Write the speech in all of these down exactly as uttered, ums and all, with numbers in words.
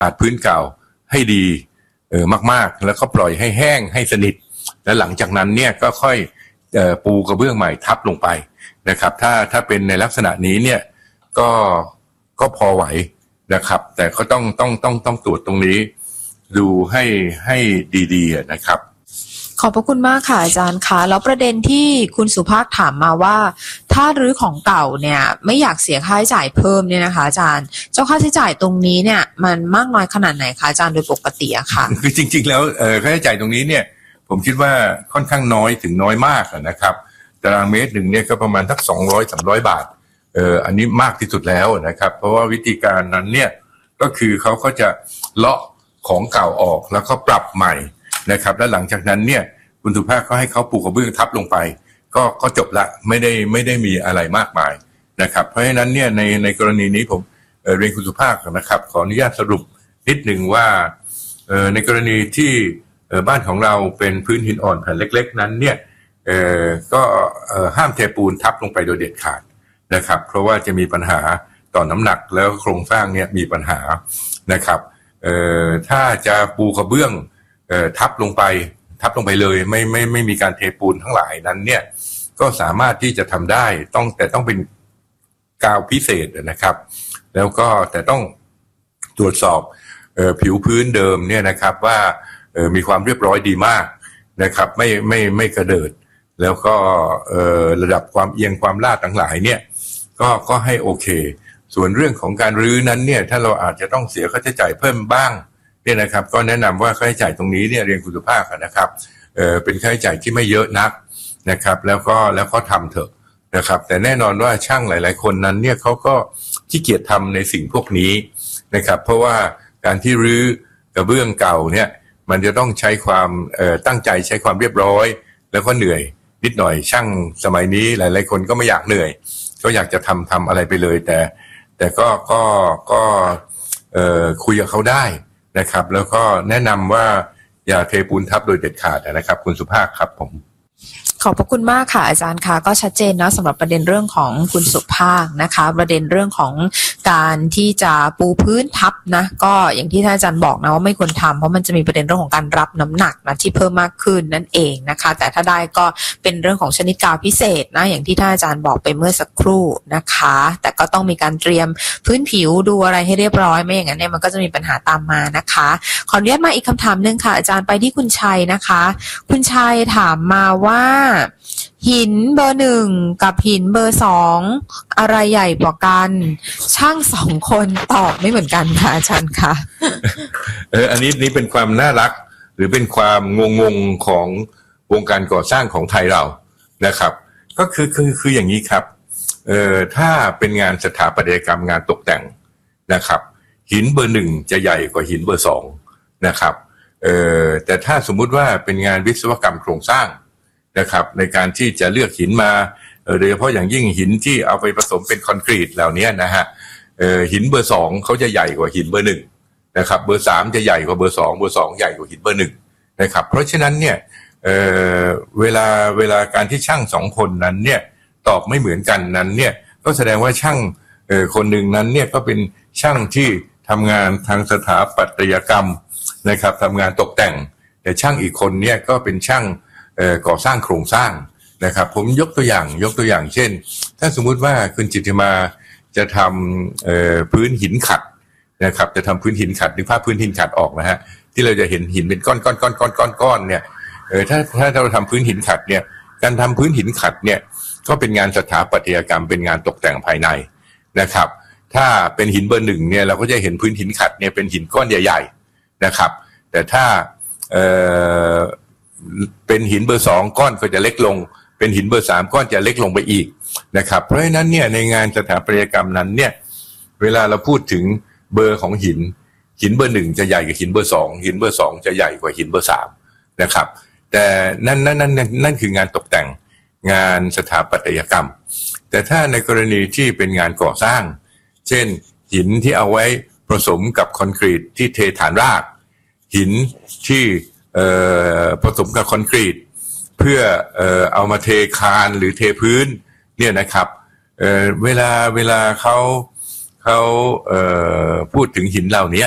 อาดพื้นเก่าให้ดีเออมากๆแล้วก็ปล่อยให้แห้งให้สนิทแล้วหลังจากนั้นเนี่ยก็ค่อยเอ่อปูกระเบื้องใหม่ทับลงไปนะครับถ้าถ้าเป็นในลักษณะนี้เนี่ยก็ก็พอไหวนะครับแต่ก็ต้องต้องต้องต้องตรวจตรงนี้ดูให้ให้ดีๆนะครับขอบพระคุณมากค่ะอาจารย์คะแล้วประเด็นที่คุณสุภาคถามมาว่าถ้ารื้อของเก่าเนี่ยไม่อยากเสียค่าใช้จ่ายเพิ่มเนี่ยนะคะอาจารย์เจ้าค่าใช้จ่ายตรงนี้เนี่ยมันมากน้อยขนาดไหนคะอาจารย์โดยปกติอะค่ะคือจริงๆแล้วเอ่อค่าใช้จ่ายตรงนี้เนี่ยผมคิดว่าค่อนข้างน้อยถึงน้อยมากนะครับตารางเมตรหนึ่งเนี่ยก็ประมาณสักสองร้อย สามร้อยบาทเอ่ออันนี้มากที่สุดแล้วนะครับเพราะว่าวิธีการนั้นเนี่ยก็คือเขาก็จะเลาะของเก่าออกแล้วก็ปรับใหม่นะครับแล้วหลังจากนั้นเนี่ยคุณสุภาพก็ให้เขาปูกระเบื้องทับลงไปก็ก็จบละไม่ได้ไม่ได้มีอะไรมากมายนะครับเพราะฉะนั้นเนี่ยในในกรณีนี้ผมเอ่อเรียนคุณสุภาพนะครับขออนุญาตสรุปนิดหนึ่งว่าเอ่อในกรณีที่เอ่อบ้านของเราเป็นพื้นหินอ่อนแผ่นเล็กๆนั้นเนี่ยเอ่อก็เอ่อห้ามเทปูนทับลงไปโดยเด็ดขาดนะครับเพราะว่าจะมีปัญหาต่อน้ำหนักแล้วโครงสร้างเนี่ยมีปัญหานะครับเอ่อถ้าจะปูกระเบื้องเอ่อทับลงไปทับลงไปเลยไม่ไม่ไม่มีการเทปูนทั้งหลายนั้นเนี่ยก็สามารถที่จะทำได้ต้องแต่ต้องเป็นกาวพิเศษนะครับแล้วก็แต่ต้องตรวจสอบเอ่อผิวพื้นเดิมเนี่ยนะครับว่าเอ่อมีความเรียบร้อยดีมากนะครับไม่ไม่ไม่กระเดิดแล้วก็เอ่อระดับความเอียงความลาดทั้งหลายเนี่ยก็ก็ให้โอเคส่วนเรื่องของการรื้อนั้นเนี่ยถ้าเราอาจจะต้องเสียค่าใช้จ่ายเพิ่มบ้างเนี่ยนะครับก็แนะนำว่าค่าใช้จ่ายตรงนี้เนี่ยเรียนคุณสุภาพนะครับเอ่อเป็นค่าใช้จ่ายที่ไม่เยอะนักนะครับแล้วก็แล้วก็ทำเถอะนะครับแต่แน่นอนว่าช่างหลายๆคนนั้นเนี่ยเขาก็ขี้เกียจทำในสิ่งพวกนี้นะครับเพราะว่าการที่รื้อกระเบื้องเก่าเนี่ยมันจะต้องใช้ความเอ่อตั้งใจใช้ความเรียบร้อยแล้วก็เหนื่อยนิดหน่อยช่างสมัยนี้หลายๆคนก็ไม่อยากเหนื่อยก็อยากจะทำทำอะไรไปเลยแต่แต่ก็ก็ก็เอ่อคุยกับเขาได้นะครับแล้วก็แนะนำว่าอย่าเทปูนทับโดยเด็ดขาดนะครับคุณสุภาพครับผมขอบพระคุณมากค่ะอาจารย์คะก็ชัดเจนนะสำหรับประเด็นเรื่องของคุณสุภาพนะคะประเด็นเรื่องของการที่จะปูพื้นทับนะก็อย่างที่ท่านอาจารย์บอกนะว่าไม่ควรทำเพราะมันจะมีประเด็นเรื่องของการรับน้ำหนักนะที่เพิ่มมากขึ้นนั่นเองนะคะแต่ถ้าได้ก็เป็นเรื่องของชนิดกาวพิเศษนะอย่างที่ท่านอาจารย์บอกไปเมื่อสักครู่นะคะแต่ก็ต้องมีการเตรียมพื้นผิวดูอะไรให้เรียบร้อยไม่อย่างนั้นเนี่ยมันก็จะมีปัญหาตามมานะคะขออนุญาตมาอีกคำถามนึงค่ะอาจารย์ไปที่คุณชัยนะคะคุณชัยถามมาว่าหินเบอร์หนึ่งกับหินเบอร์สองอะไรใหญ่กว่ากันช่างสองคนตอบไม่เหมือนกันค่ะอาจารย์คะเอออันนี้นี่เป็นความน่ารักหรือเป็นความงงงของวงการก่อสร้างของไทยเรานะครับก็คือคือคืออย่างนี้ครับเอ่อถ้าเป็นงานสถาปัตยกรรมงานตกแต่งนะครับหินเบอร์หนึ่งจะใหญ่กว่าหินเบอร์สองนะครับเอ่อแต่ถ้าสมมุติว่าเป็นงานวิศวกรรมโครงสร้างนะครับในการที่จะเลือกหินมาโดยเฉพาะอย่างยิ่งหินที่เอาไปผสมเป็นคอนกรีตเหล่านี้นะฮะหินเบอร์สองเขาจะใหญ่กว่าหินเบอร์หนึ่งนะครับเบอร์สามจะใหญ่กว่าเบอร์สองเบอร์สองใหญ่กว่าหินเบอร์หนึ่งนะครับเพราะฉะนั้นเนี่ยเอ่อเวลาเวลาการที่ช่างสองคนนั้นเนี่ยตอบไม่เหมือนกันนั้นเนี่ยก็แสดงว่าช่างเอ่อคนหนึ่งนั้นเนี่ยก็เป็นช่างที่ทำงานทางสถาปัตยกรรมนะครับทำงานตกแต่งแต่ช่างอีกคนเนี่ยก็เป็นช่างก่อสร้างโครงสร้างนะครับผมยกตัวอย่างยกตัวอย่างเช่นถ้าสมมุติว่าคุณจิตติมาจะทำพื้นหินขัดนะครับจะทำพื้นหินขัดนึกภาพพื้นหินขัดออกนะฮะที่เราจะเห็นหินเป็นก้อนก้อนก้อนก้อนก้อนก้อนเนี่ยเออถ้าถ้าเราทำพื้นหินขัดเนี่ยการทำพื้นหินขัดเนี่ยก็เป็นงานสถาปัตยกรรมเป็นงานตกแต่งภายในนะครับถ้าเป็นหินเบอร์หนึ่งเนี่ยเราก็จะเห็นพื้นหินขัดเนี่ยเป็นหินก้อนใหญ่ๆนะครับแต่ถ้าเอ่อเป็นหินเบอร์สองก้อนก็จะเล็กลงเป็นหินเบอร์สามก้อนจะเล็กลงไปอีกนะครับเพราะฉะนั้นเนี่ยในงานสถาปัตยกรรมนั้นเนี่ยเวลาเราพูดถึงเบอร์ของหินหินเบอร์หนึ่งจะใหญ่กว่าหินเบอร์สองหินเบอร์สองจะใหญ่กว่าหินเบอร์สามนะครับแต่นั่นนั่นนั่นนั่นคืองานตกแต่งงานสถาปัตยกรรมแต่ถ้าในกรณีที่เป็นงานก่อสร้างเช่นหินที่เอาไว้ผสมกับคอนกรีตที่เทฐานรากหินที่เอ่อผสมกับคอนกรีตเพื่อเอ่อเอามาเทคานหรือเทพื้นเนี่ยนะครับเอ่อเวลาเวลาเขาเขาเอ่อพูดถึงหินเหล่านี้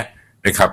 นะครับ